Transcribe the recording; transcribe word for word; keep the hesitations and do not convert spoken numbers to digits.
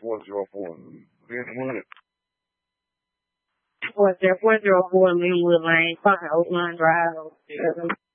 four zero four. Linwood. What's that? four zero four Linwood Lane, fucking Oakland Drive.